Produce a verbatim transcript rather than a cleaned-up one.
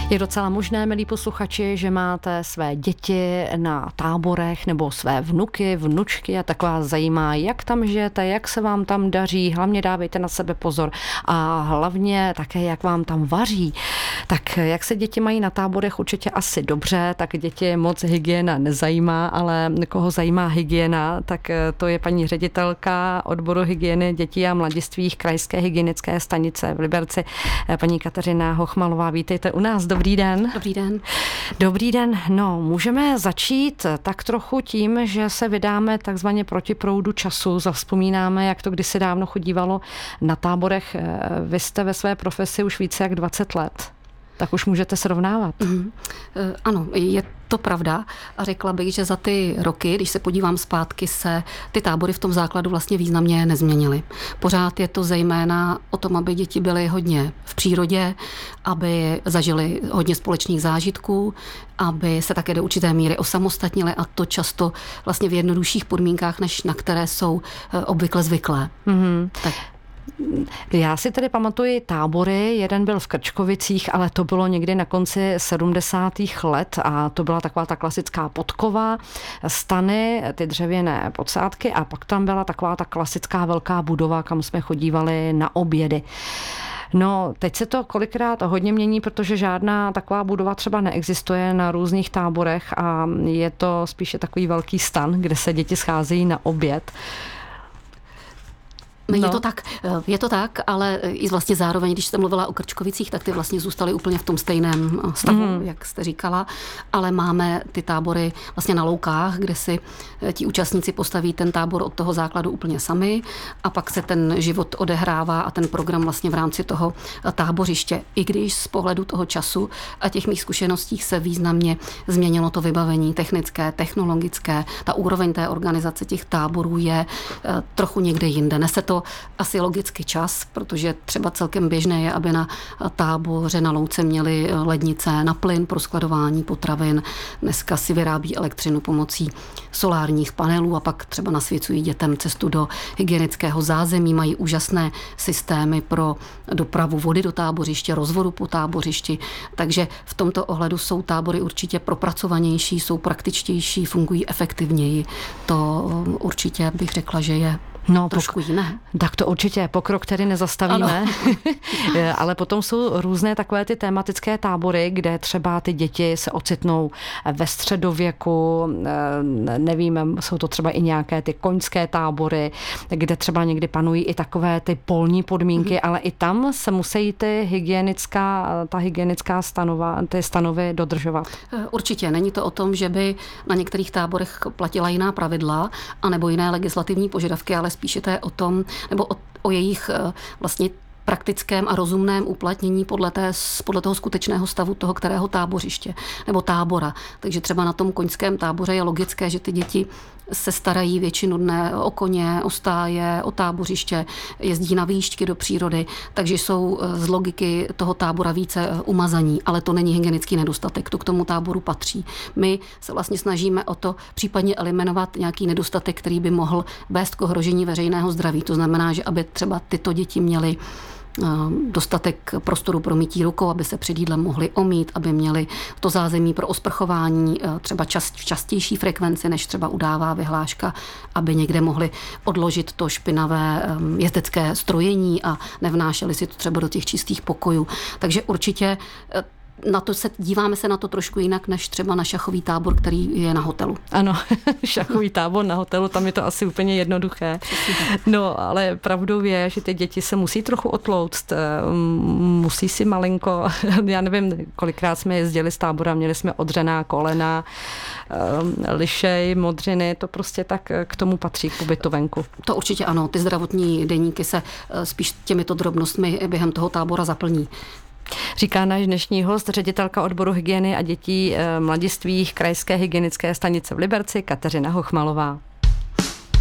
Je docela možné, milí posluchači, že máte své děti na táborech nebo své vnuky, vnučky a tak vás zajímá, jak tam žijete, jak se vám tam daří, hlavně dávejte na sebe pozor a hlavně také, jak vám tam vaří. Tak jak se děti mají na táborech, určitě asi dobře, tak děti moc hygiena nezajímá, ale koho zajímá hygiena, tak to je paní ředitelka odboru hygieny dětí a mladistvých Krajské hygienické stanice v Liberci, paní Kateřina Hochmalová. Vítejte u nás. Dobrý den. Dobrý den. Dobrý den. No, můžeme začít tak trochu tím, že se vydáme takzvaně proti proudu času. Zavzpomínáme, jak to kdysi dávno chodívalo na táborech. Vy jste ve své profesi už více jak dvacet let. Tak už můžete srovnávat. Mm, ano, je to pravda a řekla bych, že za ty roky, když se podívám zpátky, se ty tábory v tom základu vlastně významně nezměnily. Pořád je to zejména o tom, aby děti byly hodně v přírodě, aby zažili hodně společných zážitků, aby se také do určité míry osamostatnili a to často vlastně v jednodušších podmínkách, než na které jsou obvykle zvyklé. Mm-hmm. Tak. Já si tedy pamatuji tábory, jeden byl v Krčkovicích, ale to bylo někdy na konci sedmdesátých let a to byla taková ta klasická podkova, stany, ty dřevěné podsádky a pak tam byla taková ta klasická velká budova, kam jsme chodívali na obědy. No, teď se to kolikrát hodně mění, protože žádná taková budova třeba neexistuje na různých táborech a je to spíše takový velký stan, kde se děti scházejí na oběd. No. No. Je to tak, je to tak, ale i vlastně zároveň, když jste mluvila o Krčkovicích, tak ty vlastně zůstaly úplně v tom stejném stavu, mm. jak jste říkala, ale máme ty tábory vlastně na loukách, kde si ti účastníci postaví ten tábor od toho základu úplně sami a pak se ten život odehrává a ten program vlastně v rámci toho tábořiště, i když z pohledu toho času a těch mých zkušeností se významně změnilo to vybavení technické, technologické, ta úroveň té organizace těch táborů je trochu někde jinde. Nese to asi logicky čas, protože třeba celkem běžné je, aby na táboře na louce měli lednice na plyn pro skladování potravin. Dneska si vyrábí elektřinu pomocí solárních panelů a pak třeba nasvěcují dětem cestu do hygienického zázemí. Mají úžasné systémy pro dopravu vody do tábořiště, rozvodu po tábořišti. Takže v tomto ohledu jsou tábory určitě propracovanější, jsou praktičtější, fungují efektivněji. To určitě bych řekla, že je No, trošku jiné. Tak to určitě pokrok, který nezastavíme. Ale potom jsou různé takové ty tematické tábory, kde třeba ty děti se ocitnou ve středověku, nevím, jsou to třeba i nějaké ty koňské tábory, kde třeba někdy panují i takové ty polní podmínky, mm-hmm. ale i tam se musí ty hygienická, ta hygienická stanova, ty stanovy dodržovat. Určitě. Není to o tom, že by na některých táborech platila jiná pravidla anebo jiné legislativní požadavky, ale spíše to je o tom, nebo o, o jejich vlastně praktickém a rozumném uplatnění podle, té, podle toho skutečného stavu toho, kterého tábořiště nebo tábora. Takže třeba na tom koňském táboře je logické, že ty děti se starají většinu dne o koně, o stáje, o tábořiště, jezdí na výšťky do přírody, takže jsou z logiky toho tábora více umazaní, ale to není hygienický nedostatek, to k tomu táboru patří. My se vlastně snažíme o to případně eliminovat nějaký nedostatek, který by mohl vést k ohrožení veřejného zdraví. To znamená, že aby třeba tyto děti měly dostatek prostoru pro mytí rukou, aby se před jídlem mohli omít, aby měli to zázemí pro osprchování třeba čast, v častější frekvenci, než třeba udává vyhláška, aby někde mohli odložit to špinavé jezdecké strojení a nevnášeli si to třeba do těch čistých pokojů. Takže určitě na to se, díváme se na to trošku jinak, než třeba na šachový tábor, který je na hotelu. Ano, šachový tábor na hotelu, tam je to asi úplně jednoduché. No, ale pravdou je, že ty děti se musí trochu otlouct, musí si malinko, já nevím, kolikrát jsme jezdili z tábora, měli jsme odřená kolena, lišej, modřiny, to prostě tak k tomu patří, k pobytu venku. To určitě ano, ty zdravotní deníky se spíš těmito drobnostmi během toho tábora zaplní. Říká náš dnešní host, ředitelka odboru hygieny a dětí mladistvých Krajské hygienické stanice v Liberci, Kateřina Hochmalová.